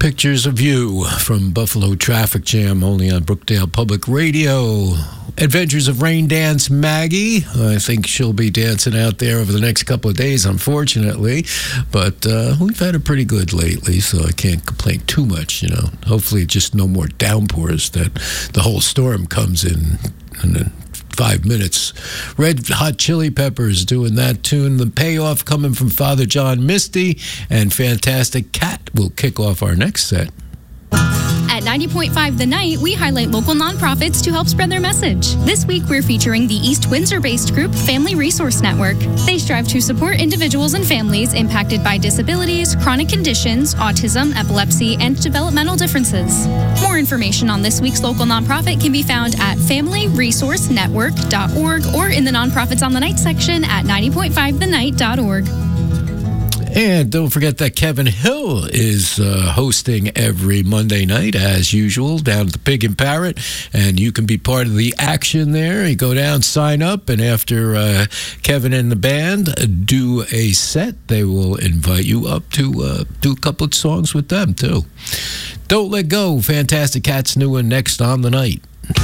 Pictures of You from Buffalo Traffic Jam, only on Brookdale Public Radio. Adventures of Rain Dance Maggie. I think she'll be dancing out there over the next couple of days, unfortunately. But we've had it pretty good lately, so I can't complain too much, you know. Hopefully just no more downpours that the whole storm comes in then 5 minutes. Red Hot Chili Peppers doing that tune. The Payoff coming from Father John Misty, and Fantastic Cat will kick off our next set. At 90.5 The Night, we highlight local nonprofits to help spread their message. This week, we're featuring the East Windsor-based group Family Resource Network. They strive to support individuals and families impacted by disabilities, chronic conditions, autism, epilepsy, and developmental differences. More information on this week's local nonprofit can be found at familyresourcenetwork.org or in the Nonprofits on the Night section at 90.5thenight.org. And don't forget that Kevin Hill is hosting every Monday night, as usual, down at the Pig and Parrot. And you can be part of the action there. You go down, sign up, and after Kevin and the band do a set, they will invite you up to do a couple of songs with them, too. Don't Let Go, Fantastic Cat's new one next on the night.